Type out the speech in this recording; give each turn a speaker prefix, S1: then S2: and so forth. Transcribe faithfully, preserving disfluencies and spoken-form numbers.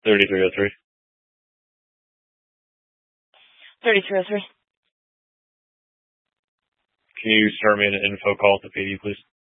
S1: thirty-three oh three.
S2: thirty-three oh three.
S1: Can you start me an info call at the P D, please?